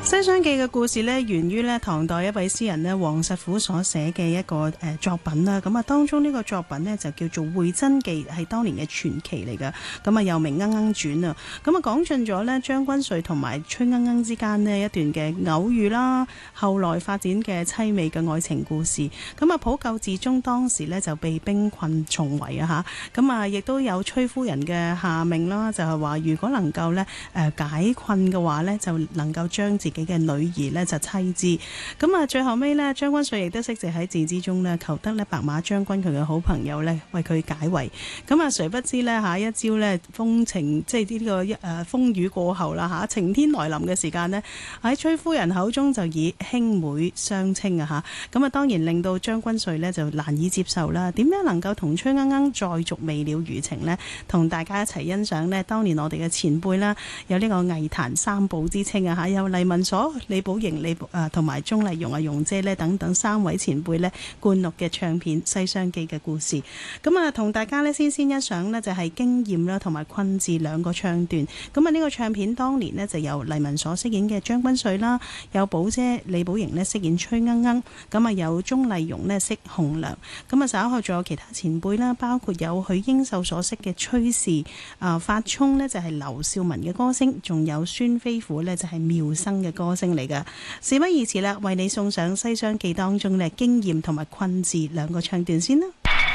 西廂記嘅故事咧，源於咧唐代一位詩人咧王實虎所寫嘅一個作品啦。咁啊，當中呢個作品咧就叫做《會真記》，係當年嘅傳奇嚟噶。咁啊，又名《鶯鶯傳》啊。咁啊，講盡咗咧張君瑞同埋崔鶯鶯之間呢一段嘅偶遇啦，後來發展嘅凄美嘅愛情故事。咁啊，普救自忠當時咧就被兵困重圍啊嚇。咁啊，亦都有崔夫人嘅下命啦，就係話如果能夠咧解困嘅話咧，就能夠將自己嘅女兒呢就妻之。咁啊，最後尾呢，張君瑞亦都悉藉喺字之中呢，求得呢白馬將軍佢嘅好朋友呢為佢解圍。咁啊，誰不知呢，下一朝呢，風情即係呢個風雨過後啦嚇，晴天來臨嘅時間呢，喺崔夫人口中就以兄妹相稱啊嚇。咁啊，當然令到張君瑞呢就難以接受啦。點樣能夠同崔鶯鶯再續未了餘情呢？同大家一齊欣賞呢，當年我哋嘅前輩啦，有呢個藝壇三寶之稱啊嚇，有黎文所、李寶瑩、同埋鍾麗蓉啊、蓉姐咧等等三位前輩咧灌錄嘅唱片《西廂記》嘅故事。咁啊，同大家咧先欣賞呢就係經驗啦，同埋困字兩個唱段。咁啊，呢個唱片當年呢就由黎文所飾演嘅張君瑞啦，有寶姐李寶瑩呢飾演崔鶯鶯，咁啊有鍾麗蓉呢飾紅娘。咁啊稍後仲有其他前輩啦，包括有許英秀所飾嘅崔氏，發聰呢就係劉少文嘅歌聲，仲有孫飛虎呢就係妙生嘅歌聲嚟噶。事不宜遲啦，為你送上《西廂記》當中嘅經驗同埋困字兩個唱段先啦。